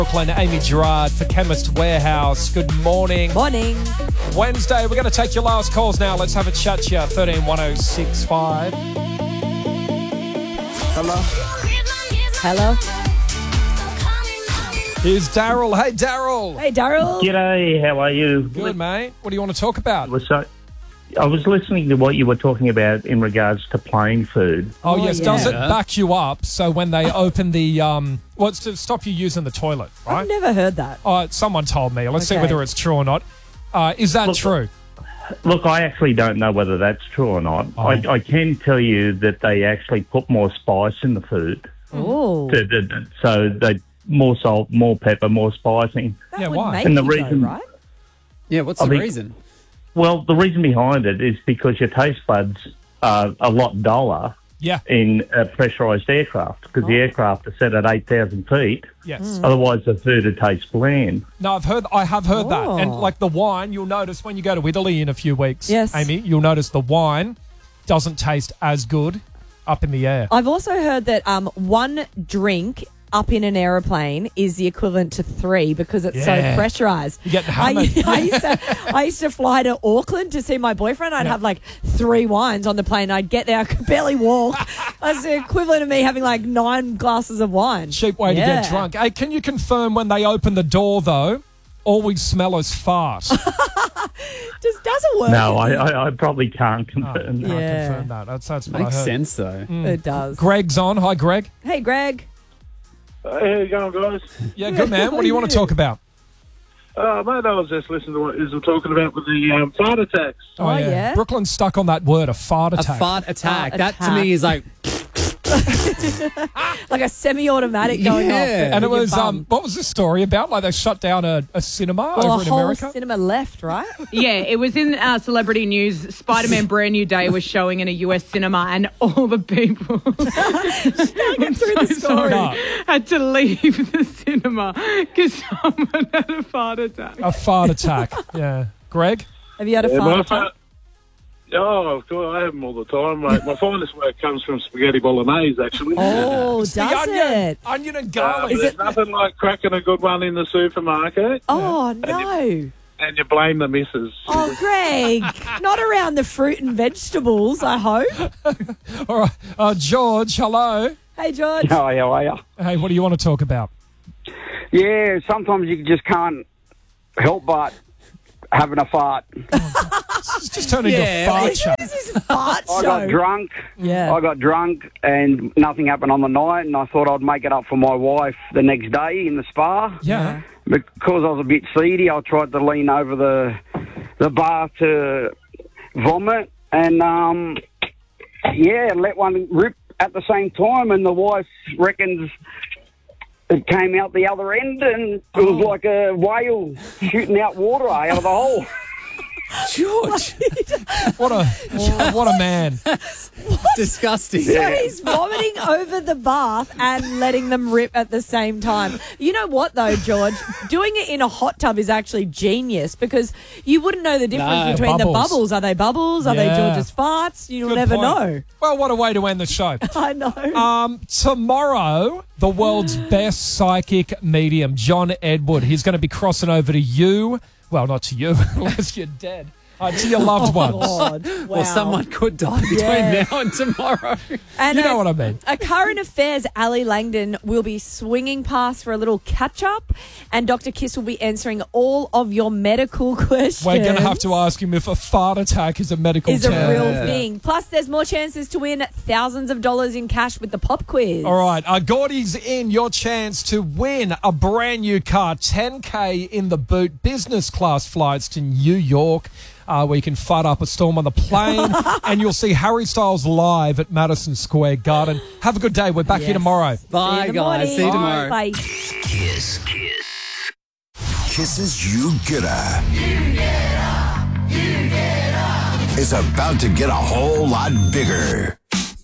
Brooklyn, Amy Gerard for Chemist Warehouse. Good morning. Morning. Wednesday, we're going to take your last calls now. Let's have a chat to you. 131065. Hello? Hello. Here's Daryl. Hey, Daryl. Hey, Daryl. G'day, how are you? Good, mate. What do you want to talk about? I was listening to what you were talking about in regards to plain food. Oh, yes. yeah. Does it back you up so when they open the... well, it's to stop you using the toilet, right? I've never heard that. Someone told me. Let's see Okay. whether it's true or not. Is that true? Look, I actually don't know whether that's true or not. Oh. I can tell you that they actually put more spice in the food. Oh. So they more salt, more pepper, more spicing. That Yeah, would why? make And the you go, reason- right? Yeah, what's the reason? Well, the reason behind it is because your taste buds are a lot duller Yeah. in a pressurised aircraft because the aircraft are set at 8,000 feet. Yes. Otherwise, the food would taste bland. No, I have heard that. Oh. And like the wine, you'll notice when you go to Italy in a few weeks, Yes. Amy, you'll notice the wine doesn't taste as good up in the air. I've also heard that one drink up in an aeroplane is the equivalent to 3 because it's so Yeah. pressurized. You get hammered. I used to fly to Auckland to see my boyfriend. I'd have like 3 wines on the plane. I'd get there, I could barely walk. That's the equivalent of me having like 9 glasses of wine. Cheap way to Yeah. get drunk. Hey, can you confirm when they open the door, though, all we smell is fart? Just doesn't work. No, I probably can't confirm that. Can't Yeah. confirm that. That's what Makes I heard. sense, though. It does. Greg's on. Hi, Greg. Hey, Greg. Hey, how you going, guys? Yeah, good, man. What do you want to talk about? Mate, I was just listening to what you were talking about with the fart attacks. Oh, yeah? Brooklyn's stuck on that word, a fart A attack. fart attack. Fart That to attack. me is like, Like a semi-automatic going Yeah. off. And it with your was, bum. what was the story about? Like they shut down a cinema Well, over a in whole America? cinema left, right? Yeah, it was in Celebrity News. Spider-Man Brand New Day was showing in a US cinema, and all the people Through the story. up. had to leave the cinema because someone had a fart attack. A fart attack. Yeah. Greg? Have you had a Yeah, fart my attack? Oh, of course, I have them all the time, mate. My finest work comes from spaghetti bolognese, actually. Oh, It's does the onion. it? Onion and But garlic. there's nothing like cracking a good one in the supermarket, Oh, no. and you blame the missus. Oh, Greg, not around the fruit and vegetables, I hope. All right. George, hello. Hey, George. Hi, how are you? Hey, what do you want to talk about? Yeah, sometimes you just can't help but having a fart. It's just turned into a fart show. This is a fart I show. got drunk. Yeah. I got drunk and nothing happened on the night, and I thought I'd make it up for my wife the next day in the spa. Yeah. Because I was a bit seedy, I tried to lean over the bar to vomit, and let one rip at the same time, and the wife reckons it came out the other end, and it was like a whale shooting out water out of the hole. George, What a man. disgusting. So he's vomiting over the bath and letting them rip at the same time. You know what, though, George? Doing it in a hot tub is actually genius because you wouldn't know the difference No, between the bubbles. bubbles. Are they bubbles? Are they Yeah. George's farts? You'll Good never point. know. Well, what a way to end the show. I know. Tomorrow, the world's best psychic medium, John Edward, he's going to be crossing over to you. Well, not to you, unless you're dead. To your loved ones. God. Wow. Well, someone could die between Yeah. now and tomorrow. And You know what I mean. A current affairs, Ali Langdon will be swinging past for a little catch up, and Dr. Kiss will be answering all of your medical questions. We're going to have to ask him if a fart attack is a medical Is a term. real thing. Plus, there's more chances to win thousands of dollars in cash with the pop quiz. All right, Gordy's in. Your chance to win a brand new car, $10K in the boot, business class flights to New York, where you can fart up a storm on the plane, and you'll see Harry Styles live at Madison Square Garden. Have a good day. We're back here tomorrow. Bye, See you in the guys. morning. See you tomorrow. Bye. Kiss. Kisses You Get-A. Is about to get a whole lot bigger.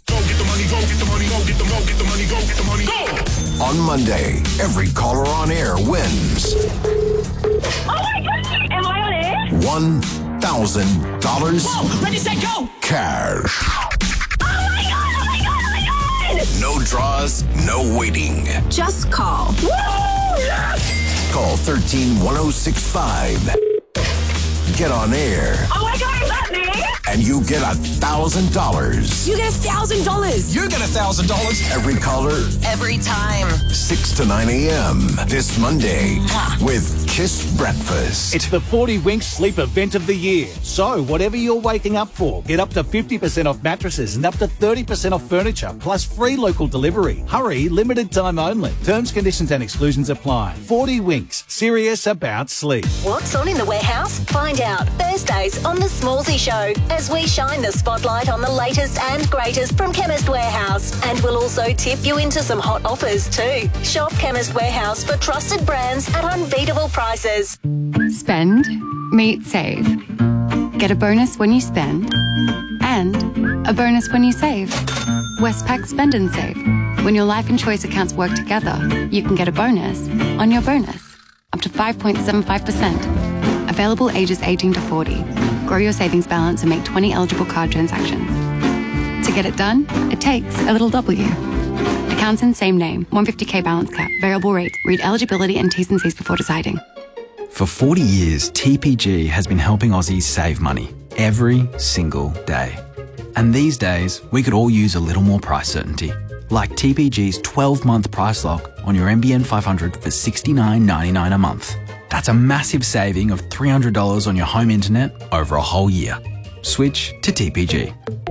On Monday, every caller on air wins Oh my God! Am I on air? $1,000 Whoa! Ready, set, go! cash. Oh my God! Oh my God! Oh my God! No draws, no waiting. Just call. Woo! Yes! Call 131065. Get on air. Oh my God, is that me? And you get $1,000. You get $1,000. You get $1,000. Every caller, Every time. 6 to 9 a.m. this Monday with Kiss Breakfast. It's the 40 Winks Sleep Event of the Year. So, whatever you're waking up for, get up to 50% off mattresses and up to 30% off furniture, plus free local delivery. Hurry, limited time only. Terms, conditions and exclusions apply. 40 Winks, serious about sleep. What's on in the warehouse? Find out Thursdays on The Smallsy Show as we shine the spotlight on the latest and greatest from Chemist Warehouse. And we'll also tip you into some hot offers too. Shop Chemist Warehouse for trusted brands at unbeatable prices. Spend, meet, save. Get a bonus when you spend and a bonus when you save. Westpac Spend and Save. When your life and choice accounts work together, you can get a bonus on your bonus, up to 5.75%. Available ages 18 to 40. Grow your savings balance and make 20 eligible card transactions. To get it done, it takes a little W. Accounts in same name, 150k balance cap, variable rate. Read eligibility and T's and C's before deciding. For 40 years, TPG has been helping Aussies save money every single day. And these days, we could all use a little more price certainty. Like TPG's 12-month price lock on your NBN 500 for $69.99 a month. That's a massive saving of $300 on your home internet over a whole year. Switch to TPG.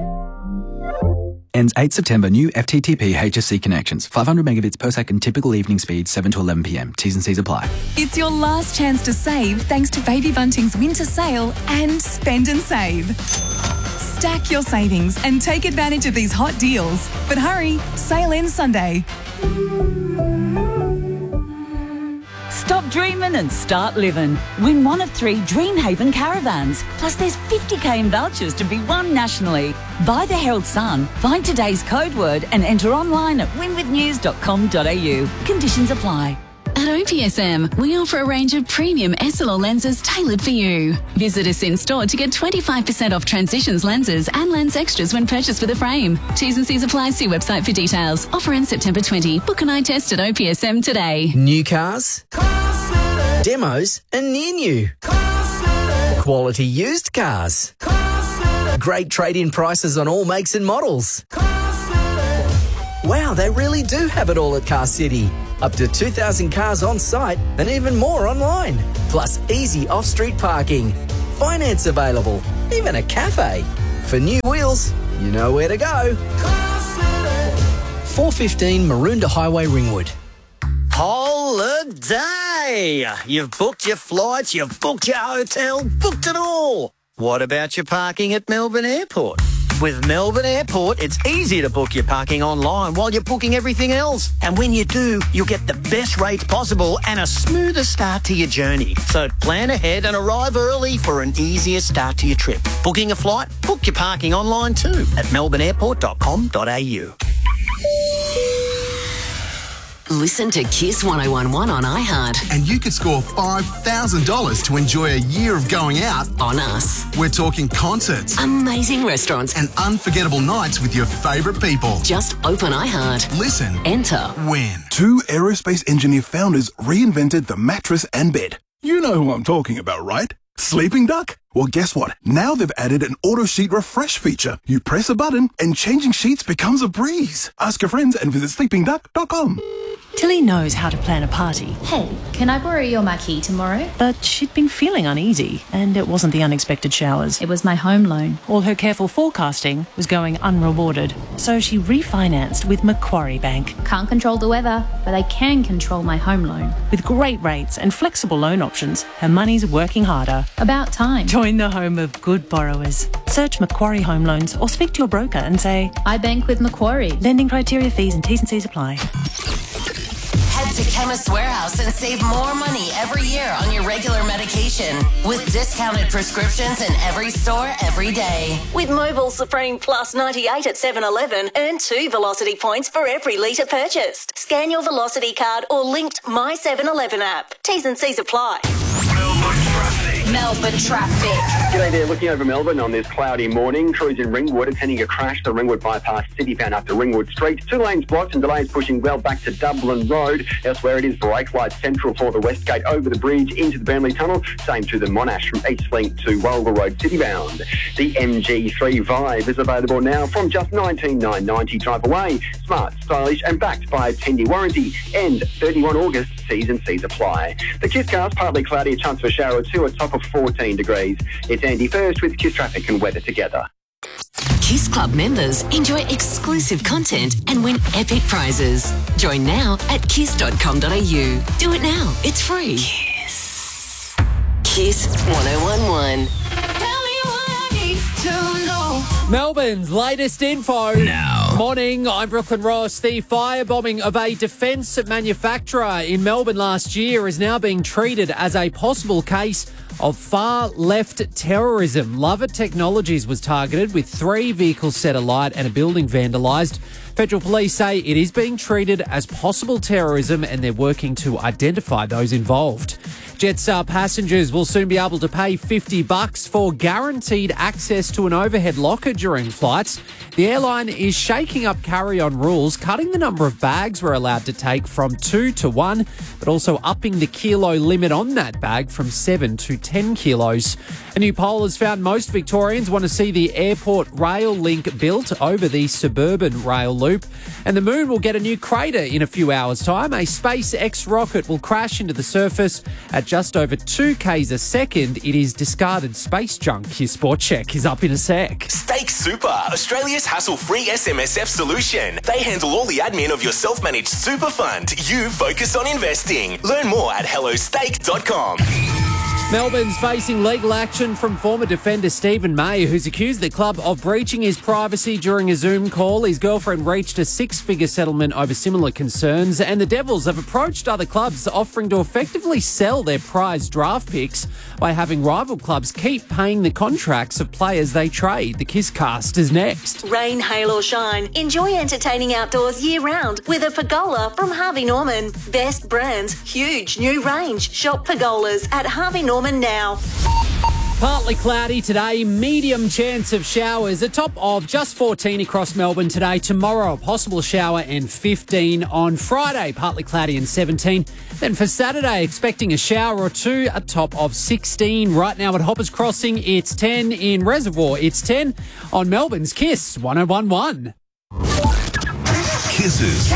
Ends 8 September. New FTTP HSC connections. 500 megabits per second. Typical evening speed 7 to 11 p.m. T's and C's apply. It's your last chance to save thanks to Baby Bunting's winter sale and Spend and Save. Stack your savings and take advantage of these hot deals. But hurry, sale ends Sunday. Stop dreaming and start living. Win one of 3 Dreamhaven caravans. Plus there's 50k in vouchers to be won nationally. Buy the Herald Sun, find today's code word and enter online at winwithnews.com.au. Conditions apply. At OPSM, we offer a range of premium SLR lenses tailored for you. Visit us in store to get 25% off Transitions lenses and lens extras when purchased with a frame. T's and C's apply. See website for details. Offer ends September 20. Book an eye test at OPSM today. New cars, demos and near new. Quality used cars. Great trade-in prices on all makes and models. Wow, they really do have it all at Car City. Up to 2,000 cars on site and even more online. Plus easy off-street parking. Finance available. Even a cafe. For new wheels, you know where to go. 415 Maroondah Highway, Ringwood. Holiday! You've booked your flights, you've booked your hotel, booked it all. What about your parking at Melbourne Airport? With Melbourne Airport, it's easy to book your parking online while you're booking everything else. And when you do, you'll get the best rates possible and a smoother start to your journey. So plan ahead and arrive early for an easier start to your trip. Booking a flight? Book your parking online too at melbourneairport.com.au. Listen to Kiss 1011 on iHeart. And you could score $5,000 to enjoy a year of going out. On us. We're talking concerts. Amazing restaurants. And unforgettable nights with your favourite people. Just open iHeart. Listen. Enter. Win. 2 aerospace engineer founders reinvented the mattress and bed. You know who I'm talking about, right? Sleeping Duck? Well, guess what? Now they've added an auto sheet refresh feature. You press a button and changing sheets becomes a breeze. Ask your friends and visit sleepingduck.com. Tilly knows how to plan a party. Hey, can I borrow your marquee tomorrow? But she'd been feeling uneasy, and it wasn't the unexpected showers. It was my home loan. All her careful forecasting was going unrewarded. So she refinanced with Macquarie Bank. Can't control the weather, but I can control my home loan. With great rates and flexible loan options, her money's working harder. About time. Join the home of good borrowers. Search Macquarie Home Loans or speak to your broker and say, I bank with Macquarie. Lending criteria, fees and T's and C's apply. Head to Chemist Warehouse and save more money every year on your regular medication with discounted prescriptions in every store every day. With Mobile Supreme Plus 98 at 7-Eleven, earn 2 Velocity points for every litre purchased. Scan your Velocity card or linked My 7-Eleven app. T's and C's apply. Melbourne traffic. Melbourne traffic. G'day there, looking over Melbourne on this cloudy morning. Crews in Ringwood attending a crash. The Ringwood bypass Citybound up to Ringwood Street. 2 lanes blocked and delays pushing well back to Dublin Road. Elsewhere it is brake light central for the Westgate over the bridge into the Burnley Tunnel. Same to the Monash from Eastlink to Warrigal Road Citybound. The MG3 Vibe is available now from just $19,990. Drive away. Smart, stylish and backed by a 10-year warranty. End 31 August. T's and C's apply. The Kiss Cars, partly cloudy, a chance for a shower or two, a top of 14 degrees. It's Andy First with Kiss Traffic and weather together. Kiss Club members enjoy exclusive content and win epic prizes. Join now at kiss.com.au. Do it now. It's free. Kiss 1011. Melbourne's latest info. Now. Morning, I'm Brooklyn Ross. The firebombing of a defence manufacturer in Melbourne last year is now being treated as a possible case of far-left terrorism. Lovett Technologies was targeted with 3 vehicles set alight and a building vandalised. Federal police say it is being treated as possible terrorism and they're working to identify those involved. Jetstar passengers will soon be able to pay $50 for guaranteed access to an overhead locker during flights. The airline is shaking up carry-on rules, cutting the number of bags we're allowed to take from 2 to 1, but also upping the kilo limit on that bag from 7 to 10 kilos. A new poll has found most Victorians want to see the airport rail link built over the suburban rail loop. And the moon will get a new crater in a few hours' time. A SpaceX rocket will crash into the surface at just over 2 k's a second. It is discarded space junk. Your sport check is up in a sec. Stake Super, Australia's hassle-free SMSF solution. They handle all the admin of your self-managed super fund. You focus on investing. Learn more at hellostake.com. Melbourne's facing legal action from former defender Stephen May, who's accused the club of breaching his privacy during a Zoom call. His girlfriend reached a 6-figure settlement over similar concerns, and the Devils have approached other clubs offering to effectively sell their prized draft picks by having rival clubs keep paying the contracts of players they trade. The Kiss Cast is next. Rain, hail or shine, enjoy entertaining outdoors year-round with a pergola from Harvey Norman. Best brands, huge new range. Shop pergolas at Harvey Norman now. Partly cloudy today, medium chance of showers, a top of just 14 across Melbourne today. Tomorrow, a possible shower and 15 on Friday, partly cloudy and 17. Then for Saturday, expecting a shower or two, a top of 16. Right now at Hoppers Crossing, it's 10. In Reservoir, it's 10. On Melbourne's Kiss 1011. Kisses.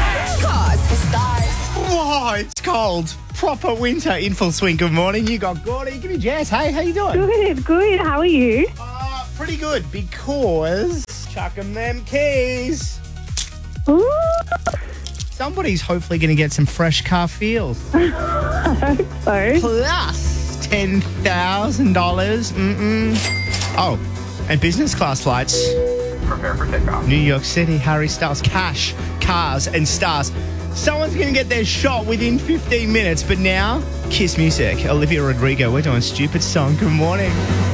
Oh, it's cold. Proper winter in full swing. Good morning. You got Gordy. Give me Jazz. Hey, how you doing? Good. How are you? Pretty good because chucking them keys. Ooh. Somebody's hopefully going to get some fresh car feels. I hope so. Plus $10,000. Oh, and business class flights. Prepare for takeoff. New York City, Harry Styles, cash, cars and stars. Someone's going to get their shot within 15 minutes, but now, Kiss Music. Olivia Rodrigo, we're doing Stupid Song. Good morning.